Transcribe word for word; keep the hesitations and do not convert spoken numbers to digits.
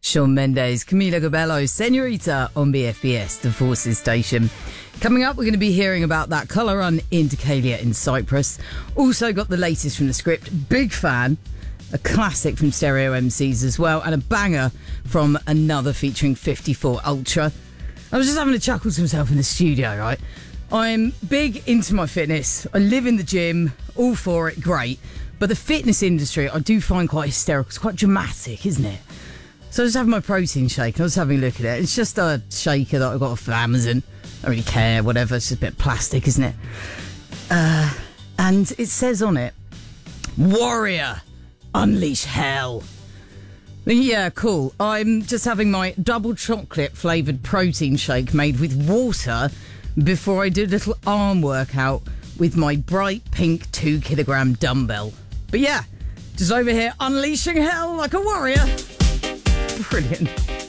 Shawn Mendes, Camila Cabello, Senorita on B F B S, the Forces station. Coming up, we're going to be hearing about that colour on Indicalia in Cyprus. Also got the latest from the script. Big fan. A classic from Stereo M Cs as well. And a banger from Another featuring fifty-four Ultra. I was just having a chuckle to myself in the studio, right? I'm big into my fitness. I live in the gym. All for it. Great. But the fitness industry, I do find quite hysterical. It's quite dramatic, isn't it? So I was having my protein shake. I was having a look at it. It's just a shaker that I got off of Amazon. I don't really care, whatever. It's just a bit of plastic, isn't it? Uh, and it says on it, Warrior, unleash hell. Yeah, cool. I'm just having my double chocolate flavoured protein shake made with water before I do a little arm workout with my bright pink two kilogram dumbbell. But yeah, just over here unleashing hell like a warrior. Brilliant.